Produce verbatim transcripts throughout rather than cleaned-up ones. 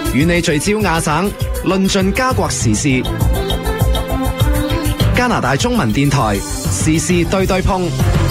與你聚焦亞省，論盡加國時事。加拿大中文電台時事對對碰。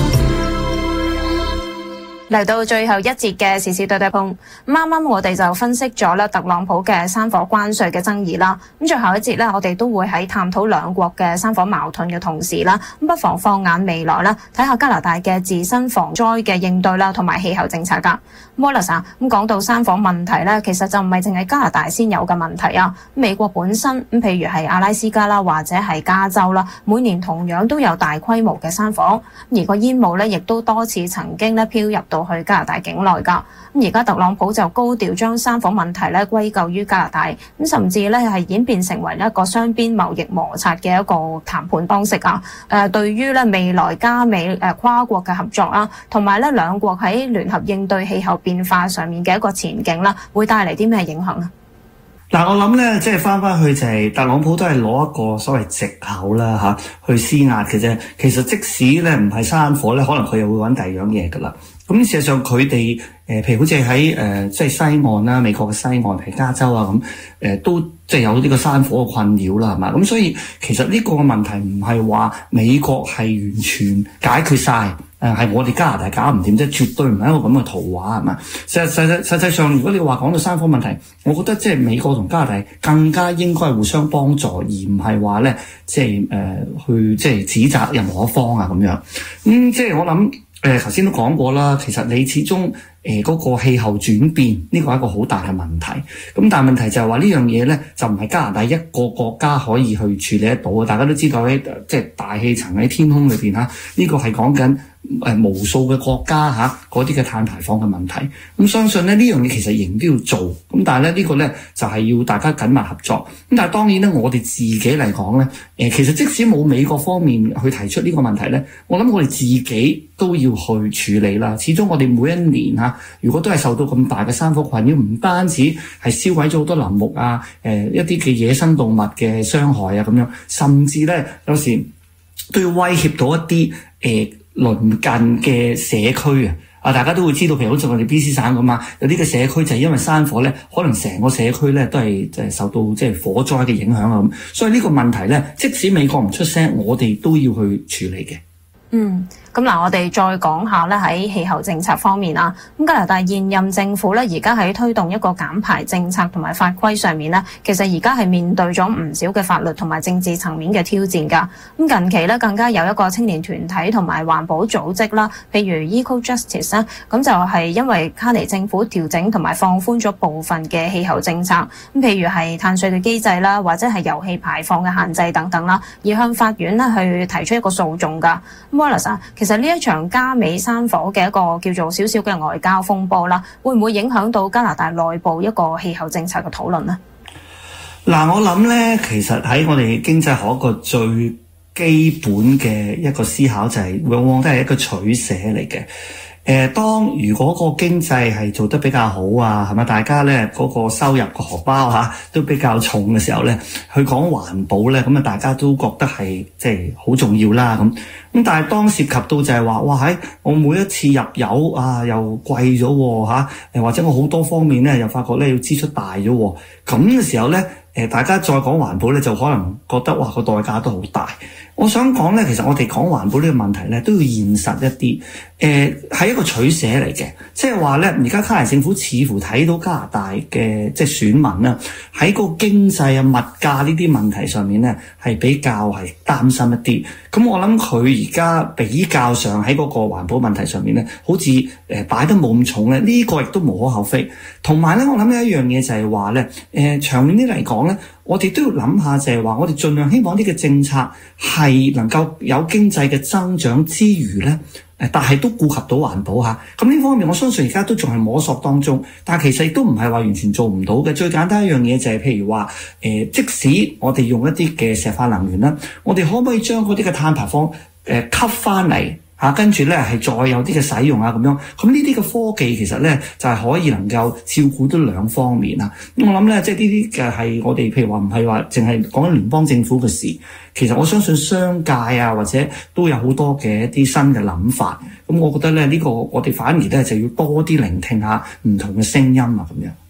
嚟到最後一節嘅時事對對碰，啱啱我哋就分析咗咧特朗普嘅山火關稅嘅爭議啦。咁最後一節咧，我哋都會喺探討兩國嘅山火矛盾嘅同時啦，咁不妨放眼未來啦，睇下加拿大嘅自身防災嘅應對啦，同埋氣候政策噶。Wallace 啊，咁講到山火問題咧，其實就唔係淨係加拿大先有嘅問題啊。美國本身咁，譬如係阿拉斯加啦，或者係加州啦，每年同樣都有大規模嘅山火，而個煙霧咧，亦都多次曾經咧飄入到去加拿大境內㗎。咁而家特朗普就高調將山火問題咧歸咎於加拿大，咁甚至咧係演變成為一個雙邊貿易摩擦嘅一個談判方式啊。誒、呃，對於咧未來加美誒、呃、跨國嘅合作啦，同埋咧兩國喺聯合應對氣候變化上面嘅一個前景啦，會帶嚟啲咩影響呢？ 嗱，我諗咧，即係翻翻去就係特朗普都係攞一個所謂藉口啦嚇，去施壓嘅啫。其實即使咧唔係山火咧，可能佢又會揾第二樣嘢噶啦。咁事實上佢哋誒，譬如好似喺誒即係西岸啦，美國嘅西岸係加州啊咁，誒、呃、都即係有呢個山火嘅困擾啦，係嘛？咁所以其實呢個問題唔係話美國係完全解決晒，誒、呃、係我哋加拿大搞唔掂啫，絕對唔係一個咁嘅圖畫係嘛？實實實實際上，如果你話講到山火問題，我覺得即係美國同加拿大更加應該係互相幫助，而唔係話咧即係誒、呃、去即係指責任何一方啊咁樣。咁、嗯、即係我諗。誒頭先都講過啦，其實你始終誒嗰、呃那個氣候轉變呢個係一個好大嘅問題。咁但係問題就係話呢樣嘢咧，就唔係加拿大一個國家可以去處理得到嘅。大家都知道喺即係大氣層喺天空裏邊嚇，呢、這個係講緊誒無數嘅國家嚇嗰啲嘅碳排放嘅問題。咁、嗯、相信咧呢樣嘢其實仍然都要做。咁但係咧呢、這個咧就係、是、要大家緊密合作。咁但係當然咧，我哋自己嚟講咧，誒、呃、其實即使冇美國方面去提出呢個問題咧，我諗我哋自己都要去處理啦。始終我哋每一年嚇，如果都係受到咁大嘅山火困擾，唔單止係燒毀咗好多林木啊，誒、呃、一啲嘅野生動物嘅傷害啊咁樣，甚至咧有時都要威脅到一啲誒、呃、鄰近嘅社區啊。啊，大家都會知道，譬如好似我哋 B C 省咁啊，有啲嘅社區就係因為山火咧，可能成個社區咧都係誒受到即係火災嘅影響啊咁。所以呢個問題咧，即使美國唔出聲，我哋都要去處理嘅。 嗯。咁嗱，我哋再講下咧喺氣候政策方面啊。咁加拿大現任政府咧，而家喺推動一個減排政策同埋法規上面咧，其實而家係面對咗唔少嘅法律同埋政治層面嘅挑戰㗎。咁近期咧，更加有一個青年團體同埋環保組織啦，譬如 Eco Justice 啦，咁就係因為卡尼政府調整同埋放寬咗部分嘅氣候政策，咁譬如係碳稅嘅機制啦，或者係油氣排放嘅限制等等啦，而向法院咧去提出一個訴訟㗎。咁 Wallace 啊，其實呢一場加美山火嘅一個叫做少少嘅外交風波啦，會唔會影響到加拿大內部一個氣候政策嘅討論呢？ 嗱，我諗咧，其實喺我哋經濟學一個最基本嘅一個思考就係、是，往往都係一個取捨嚟嘅。誒、呃，當如果個經濟係做得比較好啊，係咪大家咧嗰、那個收入個荷包嚇、啊、都比較重嘅時候咧，去講環保咧，咁啊大家都覺得係即係好重要啦咁。咁但係當涉及到就係話，哇喺我每一次入油啊又貴咗喎嚇，誒或者我好多方面咧又發覺咧要支出大咗喎，咁嘅時候咧，誒大家再講環保咧就可能覺得哇個代價都好大。我想講咧，其實我哋講環保呢個問題咧，都要現實一啲。誒、呃，係一個取捨嚟嘅，即係話咧，而家卡尼政府似乎睇到加拿大嘅即係選民啦，喺個經濟啊、物價呢啲問題上面咧，係比較係擔心一啲。咁我諗佢而家比較上喺嗰個環保問題上面咧，好似誒擺得冇咁重咧，呢、這個亦都無可厚非。同埋咧，我諗有一樣嘢就係話咧，誒、呃、長遠啲嚟講咧，我哋都要諗下就係話，我哋盡量希望呢個政策係能夠有經濟嘅增長之餘咧，誒，但係都顧及到環保嚇。咁呢方面，我相信而家都仲係摸索當中，但係其實亦都唔係話完全做唔到嘅。最簡單一樣嘢就係、是，譬如話誒、呃，即使我哋用一啲嘅石化能源啦，我哋可唔可以將嗰啲嘅碳排放誒吸翻嚟？嚇，跟住咧係再有啲嘅使用啊咁樣，咁呢啲嘅科技其實咧就係、是、可以能夠照顧到兩方面啊。咁我諗咧，即係呢啲嘅係我哋譬如話唔係話淨係講緊聯邦政府嘅事，其實我相信商界啊或者都有好多嘅一啲新嘅諗法。咁我覺得咧呢、這個我哋反而咧就要多啲聆聽下唔同嘅聲音啊咁樣。